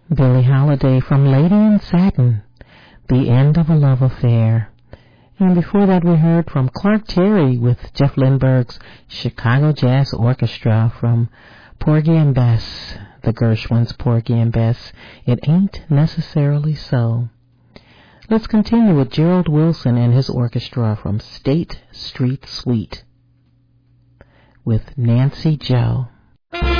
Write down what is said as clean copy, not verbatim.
Billie Holiday from Lady in Satin, The End of a Love Affair. And before that we heard from Clark Terry with Jeff Lindbergh's Chicago Jazz Orchestra from Porgy and Bess, the Gershwins' Porgy and Bess, It Ain't Necessarily So. Let's continue with Gerald Wilson and his orchestra from State Street Suite with Nancy Jo.